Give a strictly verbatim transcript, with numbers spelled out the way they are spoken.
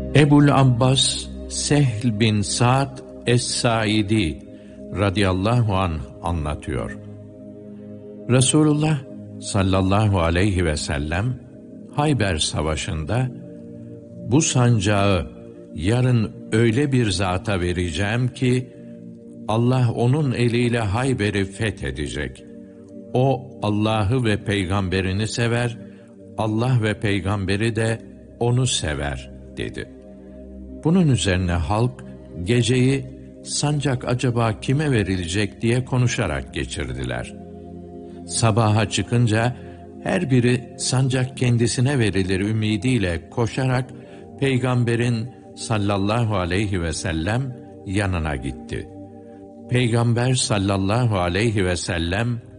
Ebul Abbas Sehl bin Sa'd Es-Saidi radıyallahu anh anlatıyor. Resulullah sallallahu aleyhi ve sellem Hayber Savaşı'nda bu sancağı yarın öyle bir zata vereceğim ki Allah onun eliyle Hayber'i fethedecek. O Allah'ı ve peygamberini sever, Allah ve peygamberi de onu sever dedi. Bunun üzerine halk geceyi sancak acaba kime verilecek diye konuşarak geçirdiler. Sabaha çıkınca her biri sancak kendisine verilir ümidiyle koşarak peygamberin sallallahu aleyhi ve sellem yanına gitti. Peygamber sallallahu aleyhi ve sellem